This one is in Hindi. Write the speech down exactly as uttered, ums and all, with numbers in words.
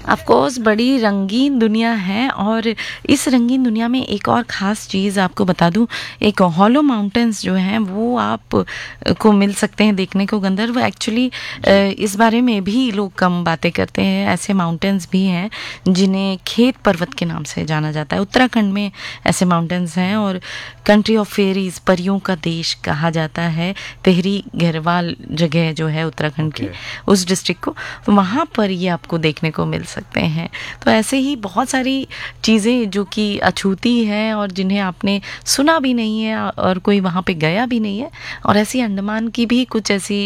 ऑफ कोर्स बड़ी रंगीन दुनिया है और इस रंगीन दुनिया में एक और ख़ास चीज़ आपको बता दूं, एक हॉलो माउंटेन्स जो हैं वो आप को मिल सकते हैं देखने को गंधर्व। एक्चुअली इस बारे में भी लोग कम बातें करते हैं। ऐसे माउंटेन्स भी हैं जिन्हें खेत पर्वत के नाम से जाना जाता है। उत्तराखंड में ऐसे माउंटेन्स हैं और कंट्री ऑफ फेरीज, परियों का देश कहा जाता है टिहरी गढ़वाल जगह जो है उत्तराखंड Okay. की, उस डिस्ट्रिक्ट को, तो वहाँ पर ये आपको देखने को मिल सकते हैं। तो ऐसे ही बहुत सारी चीज़ें जो कि अछूती हैं और जिन्हें आपने सुना भी नहीं है और कोई वहाँ पे गया भी नहीं है, और ऐसी अंडमान की भी कुछ ऐसी